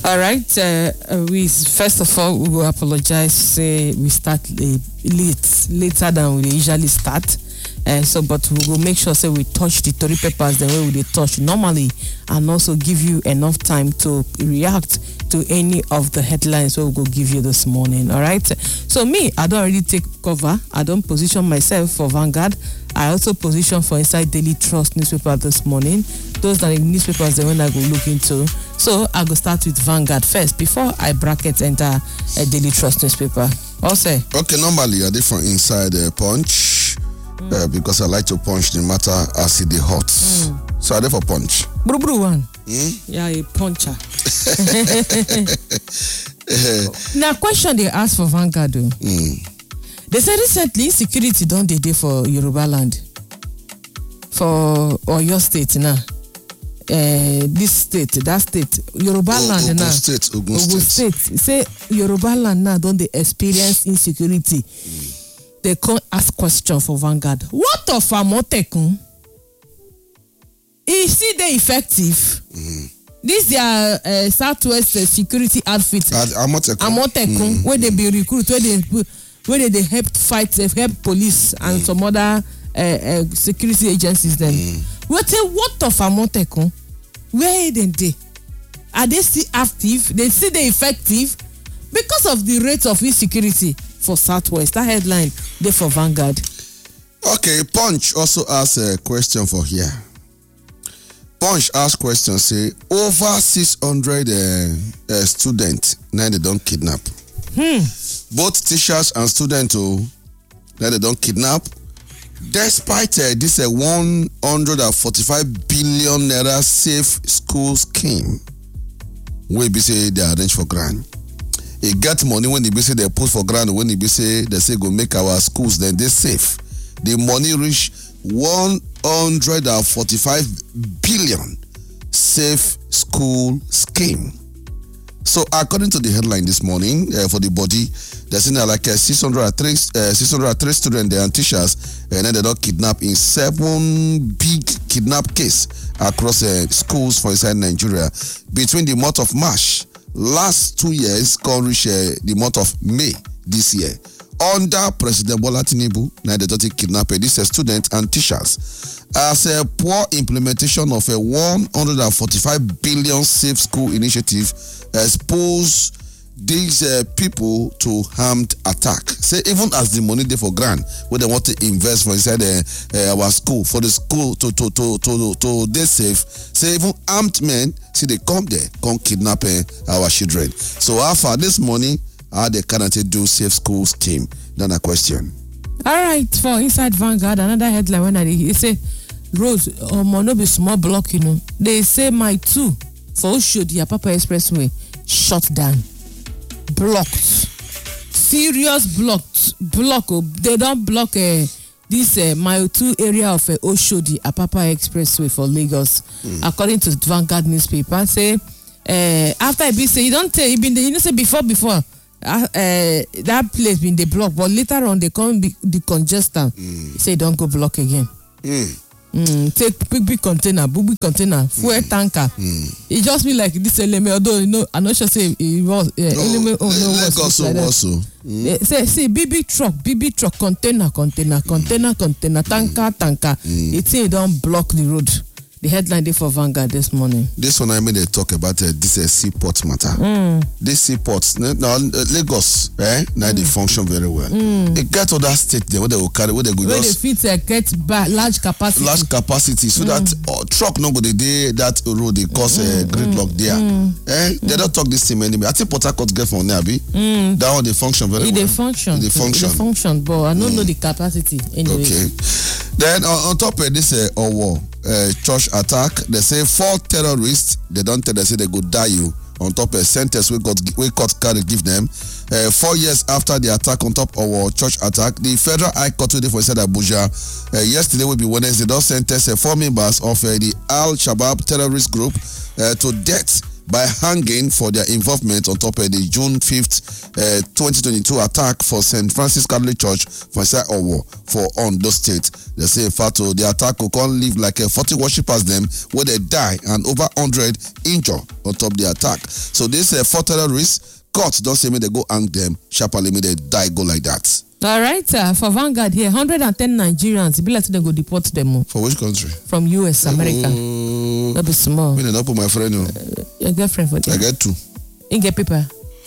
All right. We first of all we will apologize. Say we start later than we usually start. But we will make sure we touch the Tory papers the way we touch normally, and also give you enough time to react to any of the headlines we will give you this morning. All right. So me, I don't already take cover. I don't position myself for Vanguard. I also position for Inside Daily Trust newspaper this morning. Those are the newspapers the one I go look into. So I go start with Vanguard first before I bracket enter a Daily Trust newspaper. Also. Okay, normally I did from Inside Punch. Because I like to punch the matter as it hot. So I did for punch. Bru one. Yeah, a puncher. Now, question they asked for Vanguard. They said recently security don't they for Yoruba land, for Oyo state now. This state, that state, Yoruba land now. Ogun State. Say Yoruba land now don't they experience insecurity? They can't ask question for Vanguard. What of Amotekun? Is it effective? This their Southwest security outfit. Amotekun, where they be recruited, where they help fight, help police and some other security agencies. Then, what of Amotekun? Where they? Are they still active? They see they effective because of the rate of insecurity for Southwest. That headline there for Vanguard. Okay, Punch also asked a question for here. Punch asked question say over 600 students now they don't kidnap. Both teachers and students now they don't kidnap. Despite this 145 billion naira safe school scheme, we be say they arrange for grant. It get money when they say they put for grant, when they say go make our schools then they safe. The money reach 145 billion safe school scheme. So according to the headline this morning for the body, they're saying like 603 students and teachers, and then they don't kidnap in 7 big kidnap case across schools for inside Nigeria between the month of March. Last 2 years, can reach the month of May this year. Under President Bola Tinubu, now they don't kidnap these students and teachers. As a poor implementation of a 145 billion safe school initiative expose these people to armed attack. Say even as the money they for grant, where they want to invest for inside our school, for the school to they safe. Say even armed men, see they come there, come kidnap our children. So how far this money are they cannot do safe school scheme? Then a question. All right, for Inside Vanguard, another headline when they say roads no be small block, They say my 2 for Oshodi Apapa Expressway shut down. Blocked. Serious blocked. They don't block this mile 2 area of Oshodi Apapa Expressway for Lagos. According to Vanguard newspaper, say after it be say you don't tell you been say before that place been the block, but later on they come be decongest say don't go block again. Take big container, fuel tanker. It just be like this element, although I'm not sure say it was Lagos also. Say big truck, container, tanker. It say don't block the road. The headline there for Vanguard this morning. This one I mean they talk about this seaport matter. This seaports now Lagos, now they function very well. It get other state there where they will carry where they go just fit get large capacity. So that truck no go dey that road they cause gridlock there. They don't talk this thing anymore. I think Port Harcourt get from there, that one they function very well. They function, but I don't know the capacity anyway. Okay. Then on top of this war. Church attack, they say 4 terrorists, they don't tell, they say they go die you on top of a sentence we court carry give them. 4 years after the attack on top of our church attack, the Federal High Court today for said Abuja yesterday will be Wednesday, they don't sentence 4 members of the Al Shabaab terrorist group to death by hanging for their involvement on top of the June 5th, 2022 attack for St. Francis Catholic Church for inside Owo for Ondo State. They say, in fact, the attack will come leave like 40 worshippers them where they die and over 100 injured on top of the attack. So this 4 terrorists, court don't say me they go hang them, sharply me they die go like that. All right, for Vanguard here, 110 Nigerians, be like they go deport them. For which country? From US, America. That be small. Me not put my friend. Your girlfriend for them. I get 2. You get paper.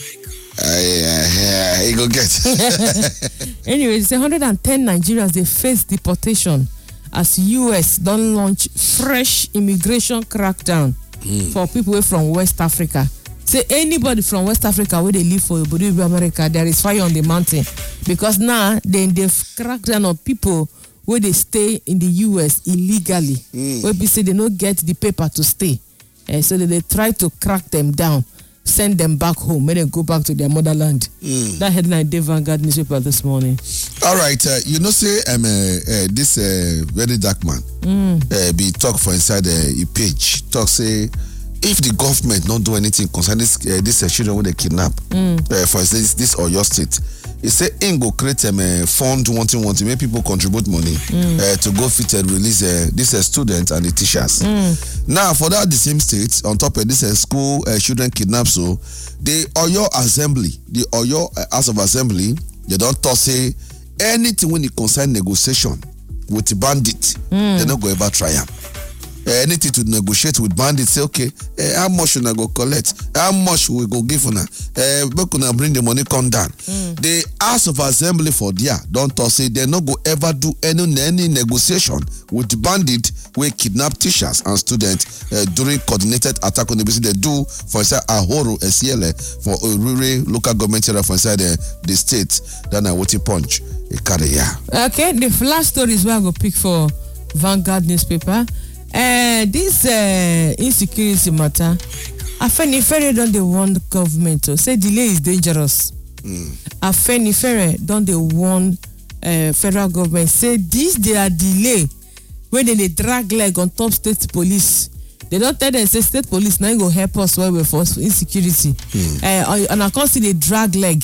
He go get. Anyway, it's 110 Nigerians they face deportation as US don't launch fresh immigration crackdown for people from West Africa. Say anybody from West Africa where they live for America, there is fire on the mountain because now they've cracked down on people where they stay in the US illegally. Where people say they don't get the paper to stay, so they try to crack them down, send them back home, make them go back to their motherland. That headline Dave Vanguard newspaper this morning. All right, you know say this very dark man be talk for inside a page talk say. If the government not do anything concerning this children when they kidnap, for instance, this Oyo State, it say in go create a fund wanting make people contribute money to go fit and release this students and the teachers. Now for that the same state on top of this school children kidnap, so the Oyo Assembly, the Oyo House of Assembly, they don't talk say anything when it concern negotiation with the bandit, they not go ever try them. Anything to negotiate with bandits, say okay, how much should I go collect? How much we go give on? We gonna bring the money come down. The House of Assembly for there don't talk say they not go ever do any negotiation with the bandit we kidnap teachers and students during coordinated attack on the business they do for inside Ahoro SCL for Orure local government area for inside the state. Then I want to punch a career. Okay, the flash stories where I go pick for Vanguard newspaper. This insecurity matter, Afenifere don't they warn the government to say delay is dangerous. Afenifere don't they warn federal government say this they are delay when they drag leg on top state police. They don't tell them say state police now go help us where we for insecurity. And I can't see the drag leg.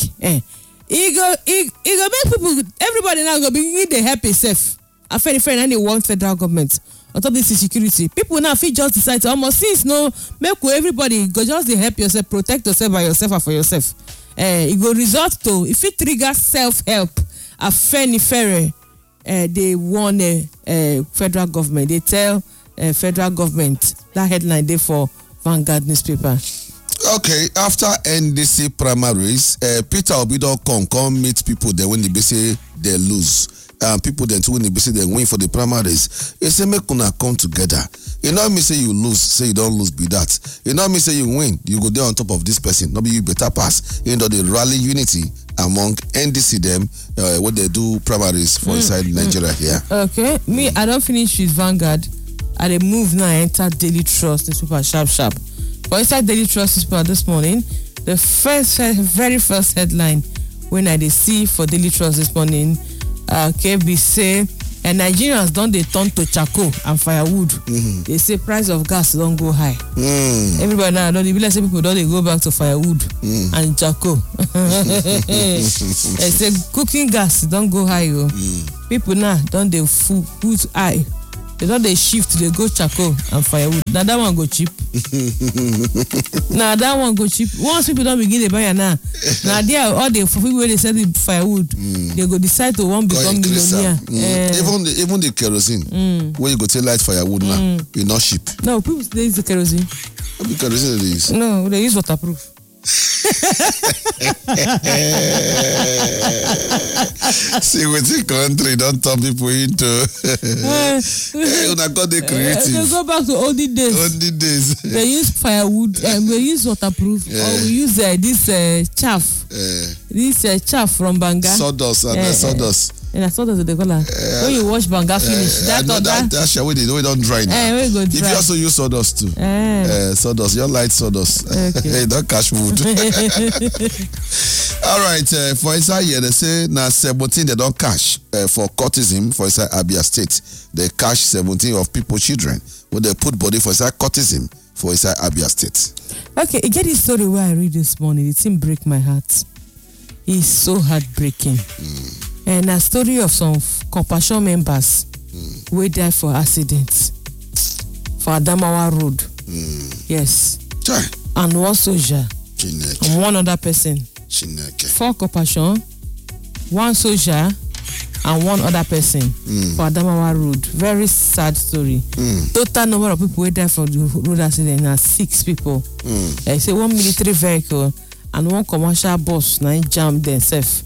It go make people everybody now go begin they help itself. Afenifere and they warn federal government. On top of this insecurity, people now feel just decide to almost since no make everybody go just dey help yourself, protect yourself by yourself and for yourself. It go result to if it trigger self-help. Afenifere they warn federal government. They tell federal government that headline there for Vanguard newspaper. Okay, after NDC primaries, Peter Obi don't come meet people there when they say they lose. People then when they say they win for the primaries, they say make una come together. You know me say you lose, say you don't lose be that. You know me say you win, you go there on top of this person. No be you better pass. You know the rally unity among NDC them what they do primaries for inside Nigeria here. Okay, me I don't finish with Vanguard. I dey move now enter Daily Trust newspaper sharp. For inside Daily Trust newspaper this morning, the very first headline when I dey see for Daily Trust this morning. KB say Nigerians don't they turn to charcoal and firewood. They say price of gas don't go high. Everybody now don't be like say people don't they go back to firewood and charcoal. They say cooking gas don't go high. People now don't they put high. They don't they shift, they go charcoal and firewood. Now that one go cheap. Once people don't begin to buy now there all the people where they sell the firewood, they go decide to one become millionaire. Even the kerosene, where you go to light firewood now, you not cheap. No, people they use the kerosene. What the kerosene they use? No, they use waterproof. See what the country don't turn people into. Una got the creative. They go back to olden days. They use firewood and we use waterproof. Or we use this chaff. This chaff from Banga. Sawdust and sawdust. And I saw that they call when you wash Banga finish. That's how we don't dry now. If you also use sawdust too. Sawdust, your light sawdust. Okay. Don't cash food. All right, for inside here they say now 17 they don't cash for courtesan for inside Abia State. They cash 17 of people children when they put body for inside courtesan for inside Abia State. Okay, get this story where I read this morning. It didn't break my heart. It's so heartbreaking. And a story of some compassion members who died for accidents for Adamawa Road. Yes. Chai. And one soldier. Chineke. And one other person. Chineke. 4 compassion, 1 soldier, and 1 other person for Adamawa Road. Very sad story. Total number of people who died from the road accident are 6 people. They say 1 military vehicle and 1 commercial bus now jammed themselves.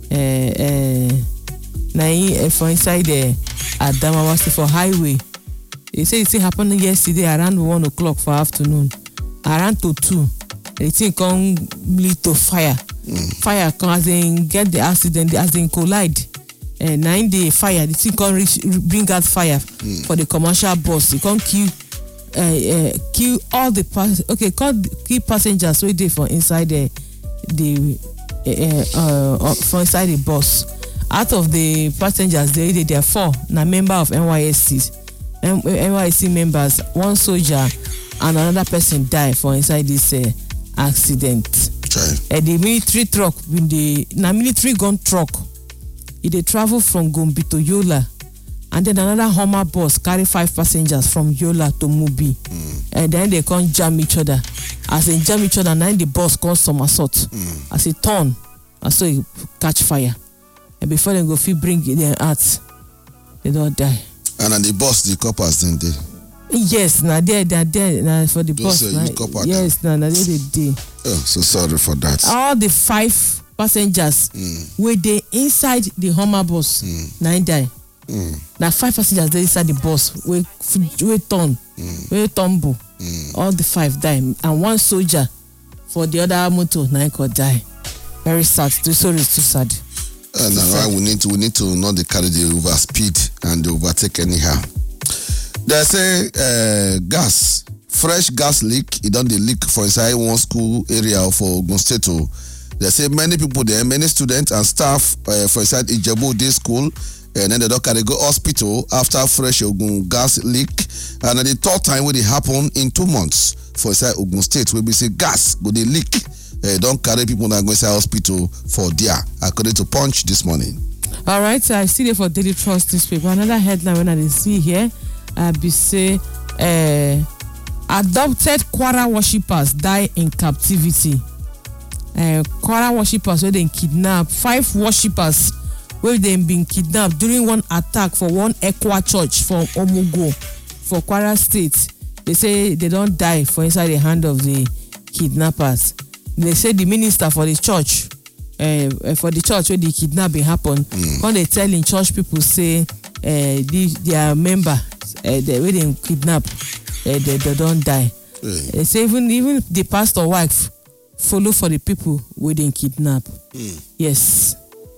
For inside the Adamawa State for highway. They say it happened yesterday around 1 o'clock for afternoon. Around to 2. The thing can lead to fire. Fire can as in get the accident, as in collide. 9 day fire, the thing can bring out fire for the commercial bus. It can kill all the kill passengers who dey for inside for inside the bus. Out of the passengers, there are 4 na member of NYSC members, 1 soldier and another person die for inside this accident. The military truck military gun truck. It travel from Gombe to Yola, and then another Hummer bus carry 5 passengers from Yola to Mubi. And then they can't jam each other. As they jam each other, now the bus comes somersault. As it turn, and so it catch fire. And before they go bring them out, they don't die. And on the bus, the coppers then they. Yes, now they are there now for the bus. Yes, now they did. Oh, so sorry for that. All the 5 passengers were they inside the Hummer bus. 9 die. Now 5 passengers they inside the bus. We tumble. All the 5 die, and 1 soldier for the other motor 9 could die. Very sad. The story is too sad. And now we need to not carry the over speed and the overtake anyhow. They say fresh gas leak. It don't leak for inside one school area for Ogun State. They say many people there, many students and staff for inside Ijebu Day school, and then they don't carry go hospital after fresh Ogun gas leak. And then the 3rd time when it happened in 2 months for inside Ogun State, where we say gas go they leak. Don't carry people that go inside hospital for there, according to Punch this morning. All right, so I see it for Daily Trust newspaper. Another headline when I see here, be say adopted Kwara worshippers die in captivity. Kwara worshippers where they kidnap 5 worshippers where they been kidnapped during one attack for one Ekwa church for Omugo for Kwara State. They say they don't die for inside the hand of the kidnappers. They say the minister for the church where the kidnapping happened, when they tell in church people say their member where they kidnap they don't die. They say even the pastor wife follow for the people where they kidnap. Yes.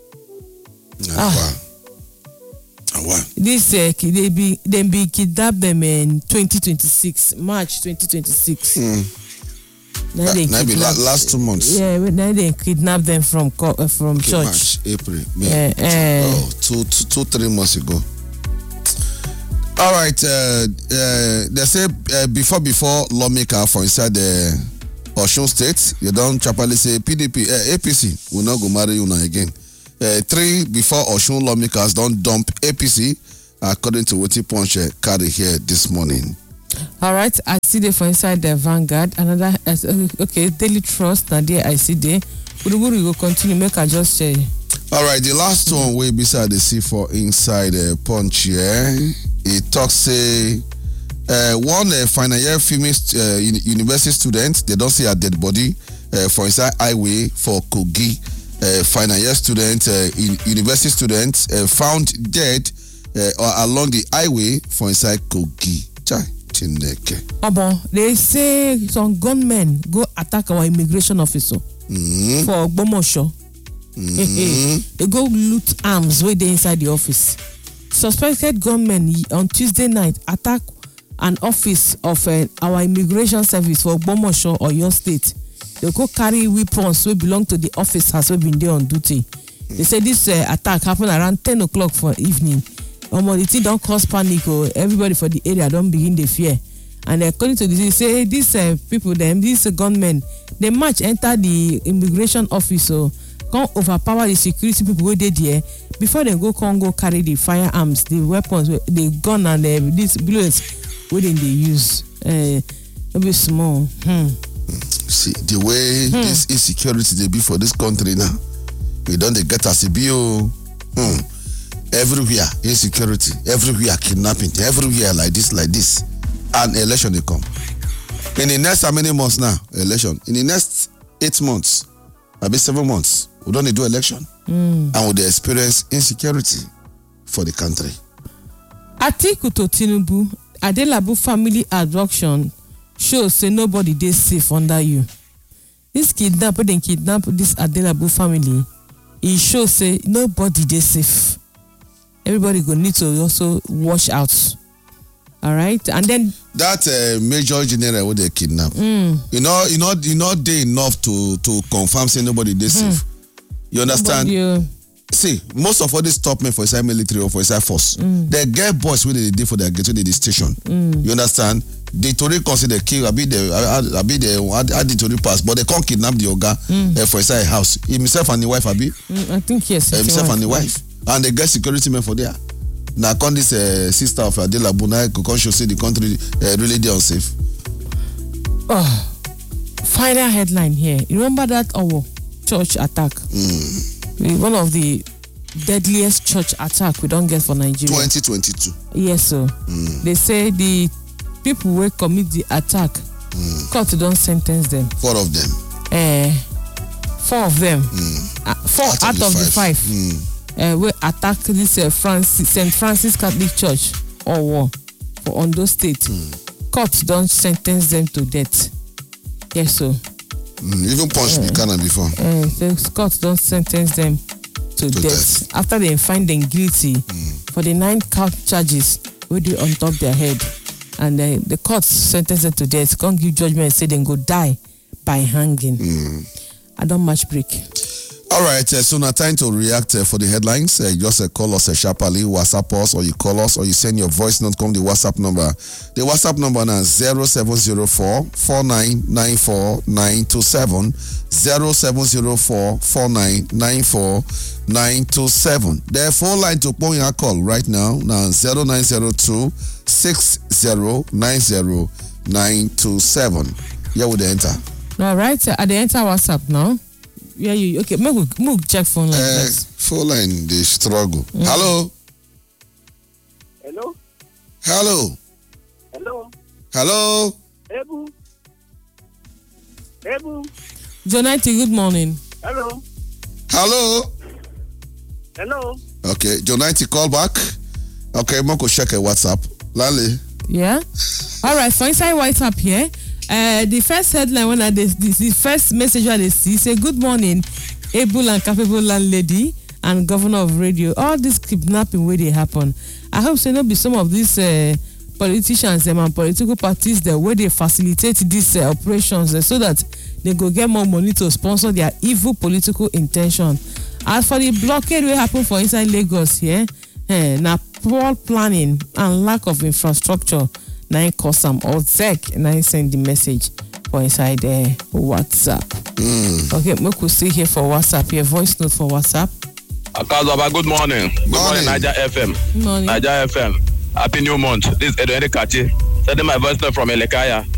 This they be kidnapped them in 2026, March 2026. Now they last 2 months. Yeah, now they kidnap them from church. March, April, May. 2-3 months ago. All right. They say before lawmaker for inside the Osun State, you don't properly say PDP, APC will not go marry you now again. 3 before Osun lawmakers don't dump APC, according to what Punch carry here this morning. All right, I see there for inside the Vanguard. Another Daily Trust. Now there I see there. We will continue. Make a just share. All right, the last one way beside the C4 inside Punch here. It talks say one final year female university student. They don't see a dead body for inside highway for Kogi. Final year student, university student found dead along the highway for inside Kogi. Chai. They say some gunmen go attack our immigration officer for Ogbomoso. They go loot arms where they inside the office. Suspected gunmen on Tuesday night attack an office of our immigration service for Ogbomoso or your state. They go carry weapons wey belong to the officers wey been there on duty. They say this attack happened around 10 o'clock for evening. The thing don't cause panic. Everybody for the area don't begin to fear. And according to this, say these people, these gunmen, they march enter the immigration office, so come overpower the security people who dey there before they go carry the firearms, the weapons, the gun and these bullets wey they use. Be small. See the way this insecurity they be for this country now. We don't get as a bio. Everywhere insecurity, everywhere kidnapping, everywhere like this, and election they come. In the next how many months now? Election. In the next 8 months, maybe 7 months, we don't need to do election, and we experience insecurity for the country. Atiku to Tinubu, Adelabu family abduction shows say nobody dey safe under you. This kidnap this Adelabu family. It shows say nobody dey safe. Everybody go need to also watch out. All right, and then that major general who they kidnap. You know, they enough to confirm say nobody dey safe. You understand? See, most of all these top men for inside military or for inside force, they get boys when they did for their get to the station. You understand? The Tory consider kill, I be the Tory pass, but they can't kidnap the Oga for inside house. Himself and the wife, Abi. I think yes. Himself and the wife, and they get security men for there. Now, con this sister of Adela Bunai can show say the country really they unsafe. Oh, final headline here. You remember that church attack? One of the deadliest church attack we don't get for Nigeria. 2022. Yes, sir. They say the people who commit the attack, court don't sentence them. 4 of them. 4 of them. 4 out of the 5. We attack this St. Francis Catholic Church for Ondo State. Court don't sentence them to death. Yes, sir. Even punched Buchanan before. The court don't sentence them to death after they find them guilty for the 9 count charges where they on top their head, and the court sentenced them to death. Can't give judgment and say they go die by hanging. I don't match break. All right, so now time to react for the headlines. Just call us sharply, WhatsApp us, or you call us, or you send your voice note. Come the WhatsApp number. The WhatsApp number now 0704 4994 927 0704 4994 927. The phone line to point your call right now 0902 6090 927. Yeah, would enter. All right, at the enter WhatsApp now. Yeah, you okay? Move check phone line. Phone line they struggle. Hello. Hello. Hello. Hello. Hello. Ebu. Jonathan, good morning. Hello. Hello. Hello. Okay, Jonathan, call back. Okay, Moko check a WhatsApp. Lale. Yeah. All right. For inside WhatsApp here. The first headline when the first message I see say good morning, able and capable landlady and governor of radio. All this kidnapping where they happen. I hope so not be some of these politicians and political parties that where they facilitate these operations so that they go get more money to sponsor their evil political intention. As for the blockade will happen for inside Lagos here, now poor planning and lack of infrastructure. Now cause some Ozek and I send the message for inside WhatsApp. Okay, we could see here for WhatsApp, here voice note for WhatsApp. Akazaba, good morning. Good morning, Niger FM. Good morning. Niger FM. Happy New Month. This is Edwin Kachi. Sending my voice note from Elekaya.